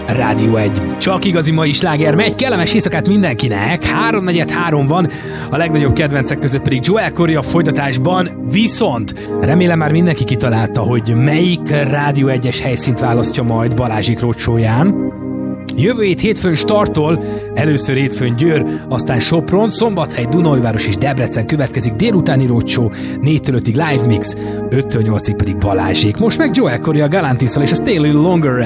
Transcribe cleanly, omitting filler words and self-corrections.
Rádió 1. Csak igazi mai sláger megy, kellemes éjszakát mindenkinek. 3:43 van, a legnagyobb kedvencek között pedig Joel Corry a folytatásban, viszont remélem már mindenki kitalálta, hogy melyik Rádió 1-es helyszínt választja majd Balázsék roadshow-ján. Jövő hét hétfőn starttól, először hétfőn Győr, aztán Sopron, Szombathely, Dunaújváros és Debrecen következik délutáni roadshow, 4-től 5-ig live mix, 5-től 8-ig pedig Balázsék. Most meg Joel Corry a Galantisszal és a Stay a Little Longer-rel.